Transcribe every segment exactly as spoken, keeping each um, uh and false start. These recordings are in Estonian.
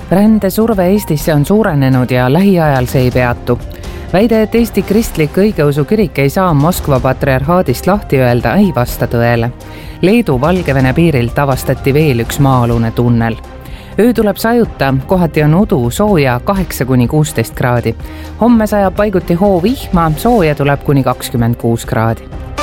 Rändesurve Eestisse on suurenenud ja lähiajal see ei peatu. Väide, et Eesti kristlik õigeusu kirik ei saa Moskva patriarhaadist lahti öelda, ei vasta tõele. Leedu Valgevene piirilt avastati veel üks maa-alune tunnel. Öö tuleb sajuta, kohati on udu, sooja kaheksa kuni kuusteist kraadi. Homme sajab paiguti hoo vihma, sooja tuleb kuni kakskümmend kuus kraadi.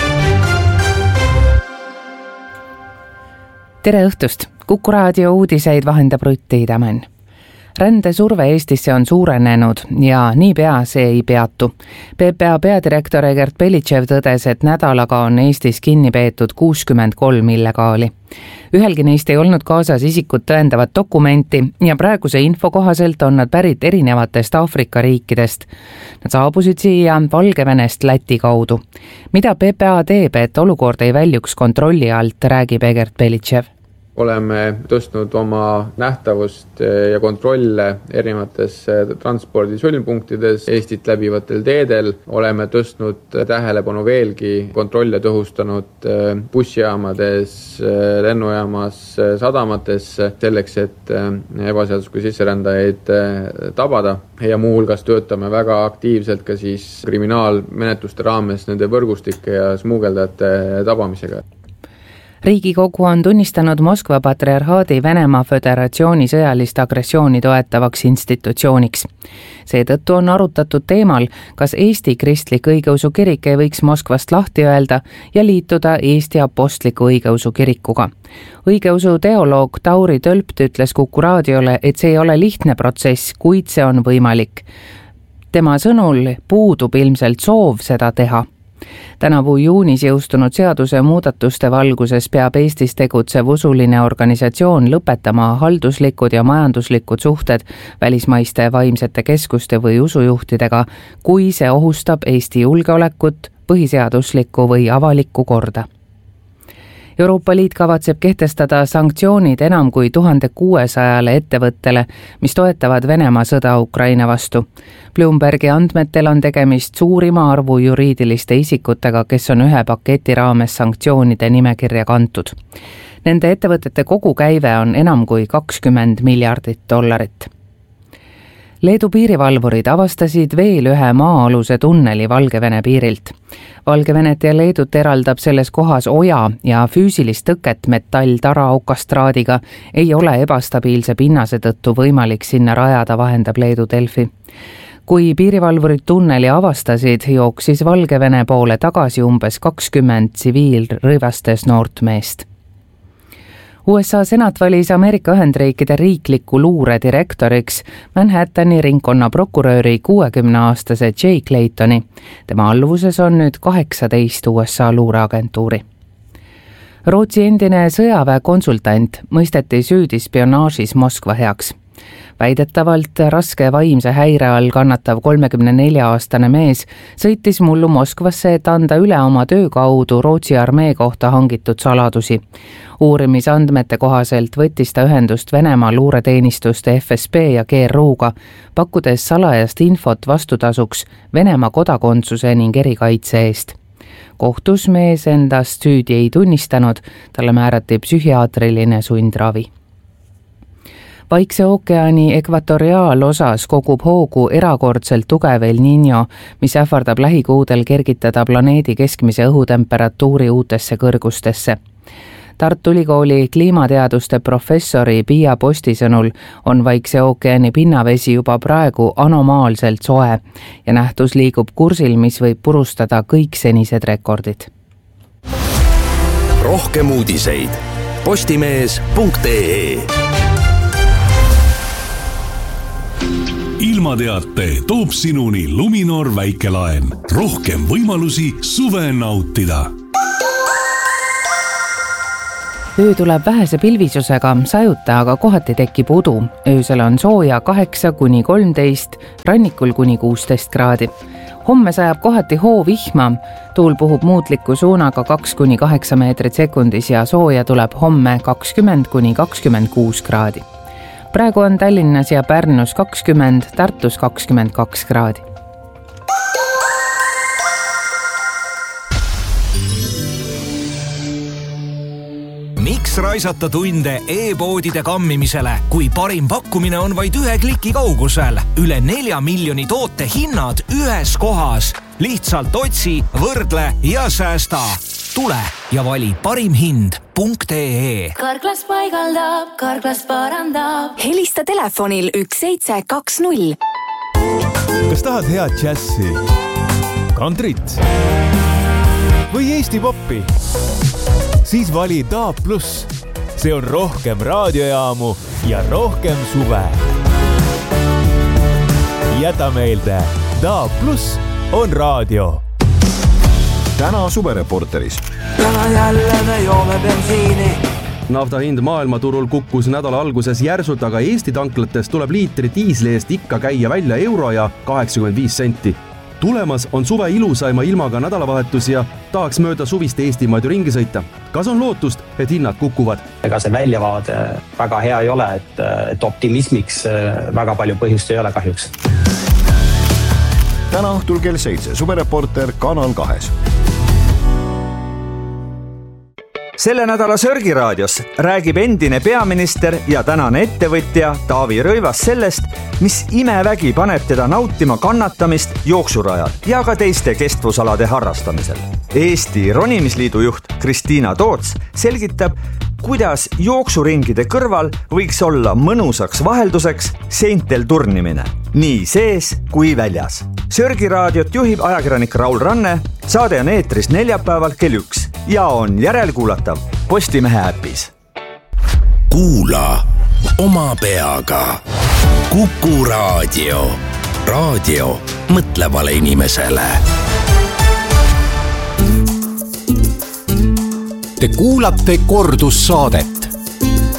Tere õhtust! Kuku raadio uudiseid vahendab Rutti Idamen. Rändesurve Eestisse on suurenenud ja niipea see ei peatu. P P A peadirektor Egert Belitšev tõdes, et nädalaga on Eestis kinni peetud kuuskümmend kolm illegaali. Ühelgi neist ei olnud kaasas isikut tõendavat dokumenti ja praeguse info kohaselt on nad pärit erinevatest Aafrika riikidest. Nad saabusid siia Valgevenest Läti kaudu. Mida P P A teeb, et olukord ei väljuks kontrolli alt, räägib Egert Belitšev. Oleme tõstnud oma nähtavust ja kontrolle erinevates transpordi sulmpunktides Eestit läbivatel teedel. Oleme tõstnud tähelepanu veelgi kontrolle tõhustanud bussijaamades, lennujaamas, sadamates selleks, et ebaseaduslikke sisserändajaid tabada. Ja muu hulgas töötame väga aktiivselt ka siis kriminaalmenetluste raames nende võrgustike ja smuugeldajate tabamisega. Riigikogu on tunnistanud Moskva patriarhaadi Venemaa Föderatsiooni sõjalist agressiooni toetavaks institutsiooniks. Seetõttu on arutatud teemal, kas Eesti kristlik õigeusu kirik ei võiks Moskvast lahti öelda ja liituda Eesti apostliku õigeusu kirikuga. Õigeusu teoloog Tauri Tölpt ütles Kuku raadiole, et see ei ole lihtne protsess, kuid see on võimalik. Tema sõnul puudub ilmselt soov seda teha. Tänavu juunis jõustunud seaduse muudatuste valguses peab Eestis tegutsev usuline organisatsioon lõpetama halduslikud ja majanduslikud suhted välismaiste vaimsete keskuste või usujuhtidega, kui see ohustab Eesti julgeolekut, põhiseaduslikku või avalikku korda. Euroopa Liit kavatseb kehtestada sanktsioonid enam kui tuhande kuuesajale ettevõttele, mis toetavad Venemaa sõda Ukraina vastu. Bloombergi andmetel on tegemist suurima arvu juriidiliste isikutega, kes on ühe paketi raames sanktsioonide nimekirja kantud. Nende ettevõtete kogukäive on enam kui kakskümmend miljardit dollarit. Leedu piirivalvurid avastasid veel ühe maa-aluse tunneli Valgevene piirilt. Valgevenet ja Leedut eraldab selles kohas oja ja füüsilist tõket metall-tara okastraadiga ei ole ebastabiilse pinnase tõttu võimalik sinna rajada, vahendab Leedu Delfi. Kui piirivalvurid tunneli avastasid, jooksis Valgevene poole tagasi umbes kakskümmend tsiviilrõivastes noort meest. U S A senat valis Ameerika Ühendriikide riikliku luure direktoriks Manhattani ringkonna prokuröri kuuekümneaastase Jay Claytoni. Tema alluvuses on nüüd kaheksateist U S A luureagentuuri. Rootsi endine sõjaväe konsultant mõisteti süüdi spionaažis Moskva heaks. Väidetavalt raske vaimse häire all kannatav kolmekümne nelja aastane mees sõitis mullu Moskvasse, et anda üle oma töö kaudu Rootsi armee kohta hangitud saladusi. Uurimisandmete kohaselt võttis ta ühendust Venemaa luureteenistuste F S B ja G R U-ga, pakkudes salajast infot vastutasuks Venemaa kodakondsuse ning erikaitse eest. Kohtus mees endast süüdi ei tunnistanud, talle määrati psühhiaatriline sundravi. Vaikse ookeani ekvatoriaalosas kogub hoogu erakordselt tugev El Niño, mis ähvardab lähikuudel kergitada planeedi keskmise õhutemperatuuri uutesse kõrgustesse. Tartu Ülikooli kliimateaduste professori Pia Posti sõnul on Vaikse ookeani pinnavesi juba praegu anomaalselt soe ja nähtus liigub kursil, mis võib purustada kõik senised rekordid. Rohkem uudiseid postimees punkt ee. Ilmateate toob sinuni Luminor väikelaen. Rohkem võimalusi suve nautida. Öö tuleb vähese pilvisusega, sajuta, aga kohati tekib udu. Öösel on sooja kaheksa kuni kolmteist, rannikul kuni kuusteist kraadi. Homme sajab kohati hoo vihma, tuul puhub muutliku suunaga kaks kuni kaheksa meetrit sekundis ja sooja tuleb homme kakskümmend kuni kakskümmend kuus kraadi. Praegu on Tallinnas ja Pärnus kakskümmend, Tartus kakskümmend kaks kraadi. Miks raisata tunde e-poodide kammimisele, kui parim pakkumine on vaid ühe kliki kaugusel. Üle nelja miljoni toote hinnad ühes kohas. Lihtsalt otsi, võrdle ja säästa. Tule ja vali parim hind punkt ee. Karklas paigaldab, Karklas parandab. Helista telefonil üks seitse kaks null. Kas tahad head džässi, kantrit või Eesti poppi? Siis vali Daab Plus. See on rohkem raadiojaamu ja rohkem suve. Jäta meelde, Daab Plus on raadio. Täna Suvereporteris. Täna jälle me joome bensiini. Nafta hind maailmaturul kukkus nädala alguses järsult, aga Eesti tanklates tuleb liitri diisli eest ikka käia välja euro ja kaheksakümmend viis senti. Tulemas on suve ilusaima ilmaga nädalavahetus ja tahaks mööda suvist Eestimaid ringi sõita. Kas on lootust, et hinnad kukuvad? Ega see väljavaade väga hea ei ole, et, et optimismiks väga palju põhjust ei ole kahjuks. Täna õhtul kell seitse Suvereporter Kanal kahes. Selle nädala Sörgiraadios räägib endine peaminister ja tänane ettevõtja Taavi Rõivas sellest, mis imevägi paneb teda nautima kannatamist jooksurajal ja ka teiste kestvusalade harrastamisel. Eesti Ronimisliidu juht Kristiina Toots selgitab, kuidas jooksuringide kõrval võiks olla mõnusaks vahelduseks seintel turnimine, nii sees kui väljas. Sörgiraadiot juhib ajakirjanik Raul Ranne, saade on eetris neljapäeval kell üks ja on järelkuulatav Postimehe äpis. Kuula oma peaga. Kuku raadio. Raadio mõtlevale inimesele. Te kuulate kordussaadet.